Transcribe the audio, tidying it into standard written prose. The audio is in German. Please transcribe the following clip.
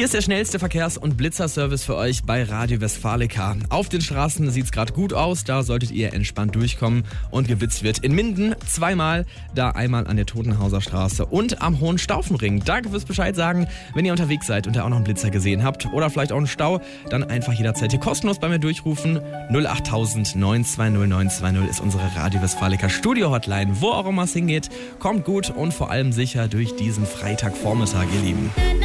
hier ist der schnellste Verkehrs- und Blitzerservice für euch bei Radio Westfalica. Auf den Straßen sieht es gerade gut aus, da solltet ihr entspannt durchkommen und geblitzt wird. In Minden zweimal, da einmal an der Totenhauser Straße und am Hohenstaufenring. Danke fürs Bescheid sagen, wenn ihr unterwegs seid und da auch noch einen Blitzer gesehen habt oder vielleicht auch einen Stau, dann einfach jederzeit hier kostenlos bei mir durchrufen. 08000 920 920 ist unsere Radio Westfalica Studio-Hotline. Wo auch immer es hingeht, kommt gut und vor allem sicher durch diesen Freitagvormittag, ihr Lieben.